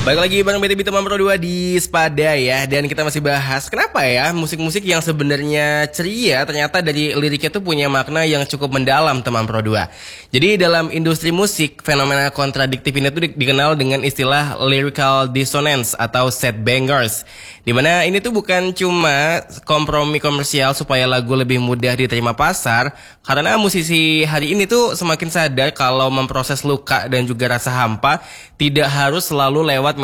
Balik lagi bareng BTB teman Pro 2 di Spada ya. Dan kita masih bahas kenapa ya musik-musik yang sebenarnya ceria ternyata dari liriknya tuh punya makna yang cukup mendalam teman Pro 2. Jadi dalam industri musik fenomena kontradiktif ini tuh dikenal dengan istilah lyrical dissonance atau sad bangers. Dimana ini tuh bukan cuma kompromi komersial supaya lagu lebih mudah diterima pasar, karena musisi hari ini tuh semakin sadar kalau memproses luka dan juga rasa hampa tidak harus selalu lewat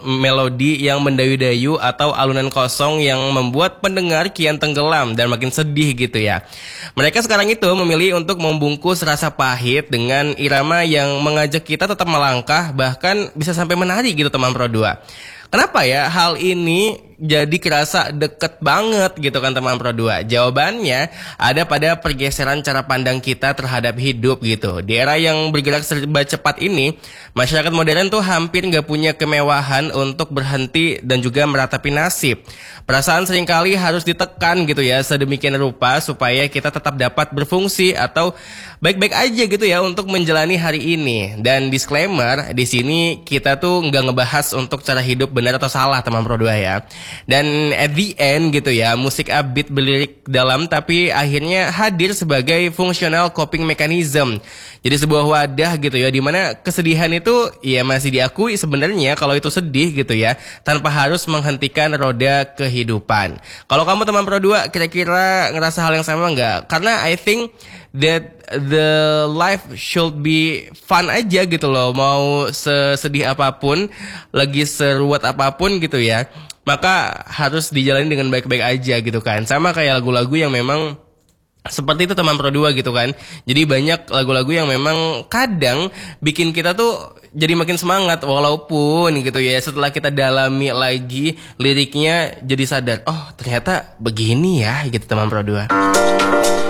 melodi yang mendayu-dayu atau alunan kosong yang membuat pendengar kian tenggelam dan makin sedih gitu ya. Mereka sekarang itu memilih untuk membungkus rasa pahit dengan irama yang mengajak kita tetap melangkah, bahkan bisa sampai menari gitu teman Pro 2. Kenapa ya hal ini jadi kerasa deket banget gitu kan teman Pro 2? Jawabannya ada pada pergeseran cara pandang kita terhadap hidup gitu. Di era yang bergerak serba cepat ini, masyarakat modern tuh hampir gak punya kemewahan untuk berhenti dan juga meratapi nasib. Perasaan seringkali harus ditekan gitu ya sedemikian rupa supaya kita tetap dapat berfungsi atau baik-baik aja gitu ya untuk menjalani hari ini. Dan disclaimer, di sini kita tuh nggak ngebahas untuk cara hidup benar atau salah teman Pro 2 ya. Dan at the end gitu ya, musik upbeat belirik dalam tapi akhirnya hadir sebagai functional coping mechanism. Jadi sebuah wadah gitu ya, dimana kesedihan itu ya masih diakui sebenarnya kalau itu sedih gitu ya, tanpa harus menghentikan roda kehidupan. Kalau kamu teman Pro 2 kira-kira ngerasa hal yang sama nggak? Karena I think that the life should be fun aja gitu loh. Mau sesedih apapun, lagi seruat apapun gitu ya, maka harus dijalani dengan baik-baik aja gitu kan. Sama kayak lagu-lagu yang memang seperti itu teman Pro 2 gitu kan. Jadi banyak lagu-lagu yang memang kadang bikin kita tuh jadi makin semangat, walaupun gitu ya setelah kita dalami lagi liriknya jadi sadar, oh ternyata begini ya gitu teman Pro 2.